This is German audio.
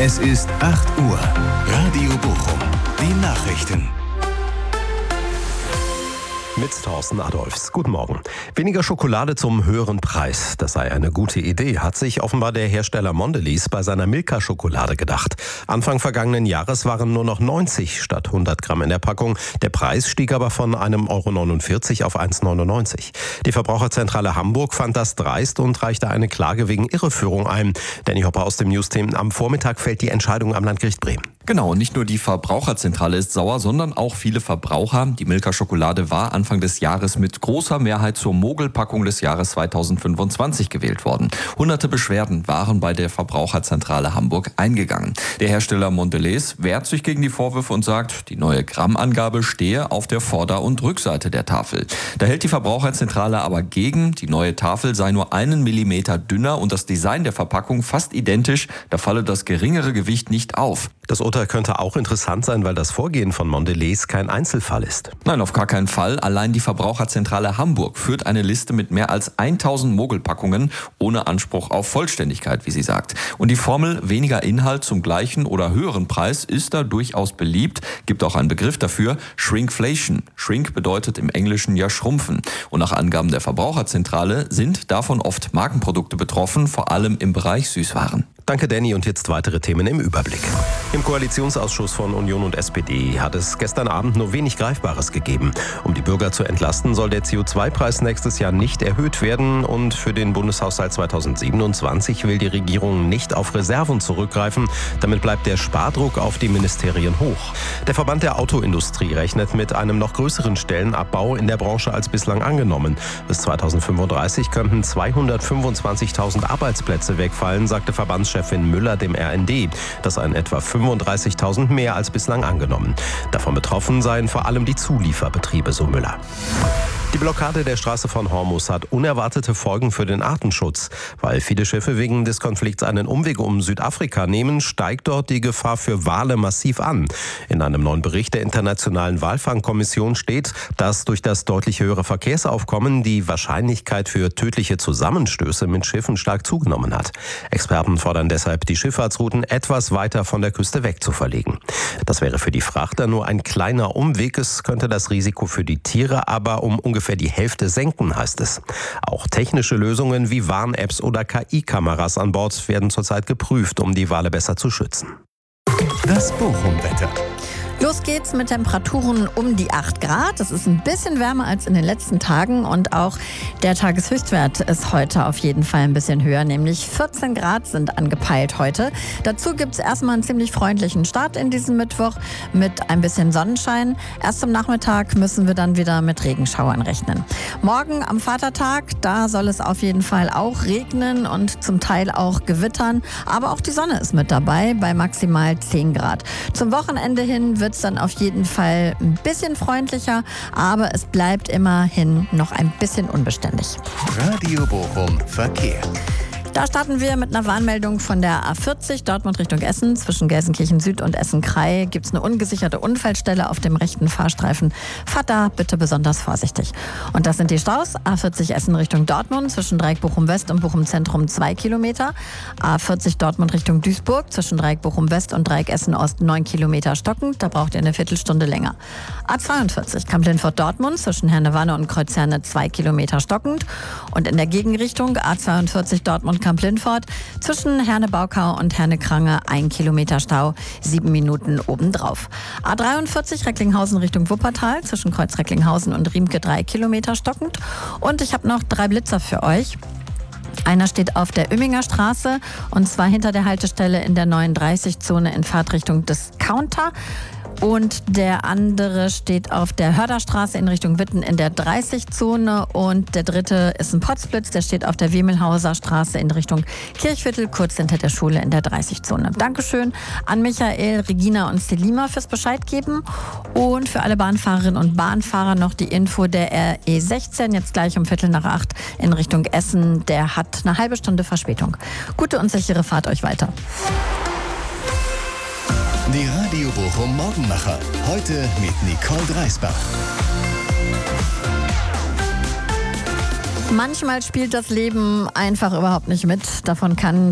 Es ist 8 Uhr. Radio Bochum. Die Nachrichten. Mit Thorsten Adolfs. Guten Morgen. Weniger Schokolade zum höheren Preis. Das sei eine gute Idee, hat sich offenbar der Hersteller Mondelez bei seiner Milka-Schokolade gedacht. Anfang vergangenen Jahres waren nur noch 90 statt 100 Gramm in der Packung. Der Preis stieg aber von 1,49 € auf 1,99 €. Die Verbraucherzentrale Hamburg fand das dreist und reichte eine Klage wegen Irreführung ein. Danny Hopper aus dem Newsteam. Am Vormittag fällt die Entscheidung am Landgericht Bremen. Genau, nicht nur die Verbraucherzentrale ist sauer, sondern auch viele Verbraucher. Die Milka-Schokolade war Anfang des Jahres mit großer Mehrheit zur Mogelpackung des Jahres 2025 gewählt worden. Hunderte Beschwerden waren bei der Verbraucherzentrale Hamburg eingegangen. Der Hersteller Mondelez wehrt sich gegen die Vorwürfe und sagt, die neue Grammangabe stehe auf der Vorder- und Rückseite der Tafel. Da hält die Verbraucherzentrale aber gegen, die neue Tafel sei nur 1 Millimeter dünner und das Design der Verpackung fast identisch, da falle das geringere Gewicht nicht auf. Das Urteil könnte auch interessant sein, weil das Vorgehen von Mondelez kein Einzelfall ist. Nein, auf gar keinen Fall. Allein die Verbraucherzentrale Hamburg führt eine Liste mit mehr als 1000 Mogelpackungen ohne Anspruch auf Vollständigkeit, wie sie sagt. Und die Formel weniger Inhalt zum gleichen oder höheren Preis ist da durchaus beliebt. Gibt auch einen Begriff dafür, Shrinkflation. Shrink bedeutet im Englischen ja schrumpfen. Und nach Angaben der Verbraucherzentrale sind davon oft Markenprodukte betroffen, vor allem im Bereich Süßwaren. Danke, Danny. Und jetzt weitere Themen im Überblick. Im Koalitionsausschuss von Union und SPD hat es gestern Abend nur wenig Greifbares gegeben. Um die Bürger zu entlasten, soll der CO2-Preis nächstes Jahr nicht erhöht werden. Und für den Bundeshaushalt 2027 will die Regierung nicht auf Reserven zurückgreifen. Damit bleibt der Spardruck auf die Ministerien hoch. Der Verband der Autoindustrie rechnet mit einem noch größeren Stellenabbau in der Branche als bislang angenommen. Bis 2035 könnten 225.000 Arbeitsplätze wegfallen, sagte Verbandschefin Müller dem RND. Das seien etwa 35.000 mehr als bislang angenommen. Davon betroffen seien vor allem die Zulieferbetriebe, so Müller. Die Blockade der Straße von Hormuz hat unerwartete Folgen für den Artenschutz. Weil viele Schiffe wegen des Konflikts einen Umweg um Südafrika nehmen, steigt dort die Gefahr für Wale massiv an. In einem neuen Bericht der Internationalen Walfangkommission steht, dass durch das deutlich höhere Verkehrsaufkommen die Wahrscheinlichkeit für tödliche Zusammenstöße mit Schiffen stark zugenommen hat. Experten fordern deshalb, die Schifffahrtsrouten etwas weiter von der Küste weg zu verlegen. Das wäre für die Frachter nur ein kleiner Umweg. Es könnte das Risiko für die Tiere aber um ungefähr die Hälfte senken, heißt es. Auch technische Lösungen wie Warn-Apps oder KI-Kameras an Bord werden zurzeit geprüft, um die Wale besser zu schützen. Das Bochum-Wetter. Los geht's mit Temperaturen um die 8 Grad. Es ist ein bisschen wärmer als in den letzten Tagen und auch der Tageshöchstwert ist heute auf jeden Fall ein bisschen höher, nämlich 14 Grad sind angepeilt heute. Dazu gibt's erstmal einen ziemlich freundlichen Start in diesem Mittwoch mit ein bisschen Sonnenschein. Erst am Nachmittag müssen wir dann wieder mit Regenschauern rechnen. Morgen am Vatertag, da soll es auf jeden Fall auch regnen und zum Teil auch gewittern. Aber auch die Sonne ist mit dabei bei maximal 10 Grad. Zum Wochenende hin wird es dann auf jeden Fall ein bisschen freundlicher, aber es bleibt immerhin noch ein bisschen unbeständig. Radio Bochum Verkehr. Da starten wir mit einer Warnmeldung von der A40 Dortmund Richtung Essen. Zwischen Gelsenkirchen Süd und Essen-Krei gibt es eine ungesicherte Unfallstelle auf dem rechten Fahrstreifen. Fahrt da bitte besonders vorsichtig. Und das sind die Staus. A40 Essen Richtung Dortmund zwischen Dreieck Bochum West und Bochum Zentrum 2 Kilometer. A40 Dortmund Richtung Duisburg zwischen Dreieck Bochum West und Dreieck Essen Ost 9 Kilometer stockend. Da braucht ihr eine Viertelstunde länger. A42 Kamp-Lindfort Dortmund zwischen Herne-Wanne und Kreuzherne 2 Kilometer stockend. Und in der Gegenrichtung A42 Dortmund Kamp-Lindfort zwischen Herne-Baukau und Herne-Krange 1 Kilometer Stau, 7 Minuten obendrauf. A43 Recklinghausen Richtung Wuppertal zwischen Kreuz Recklinghausen und Riemke 3 Kilometer stockend. Und ich habe noch 3 Blitzer für euch. Einer steht auf der Oemminger Straße und zwar hinter der Haltestelle in der 39-Zone in Fahrtrichtung Discounter. Und der andere steht auf der Hörderstraße in Richtung Witten in der 30-Zone. Und der dritte ist ein Potzblitz, der steht auf der Wiemelhauser Straße in Richtung Kirchviertel, kurz hinter der Schule in der 30-Zone. Dankeschön an Michael, Regina und Selima fürs Bescheid geben. Und für alle Bahnfahrerinnen und Bahnfahrer noch die Info, der RE16, jetzt gleich um 7:45 in Richtung Essen. Der hat eine halbe Stunde Verspätung. Gute und sichere Fahrt euch weiter. Die Radio Bochum Morgenmacher. Heute mit Nicole Dreisbach. Manchmal spielt das Leben einfach überhaupt nicht mit. Davon kann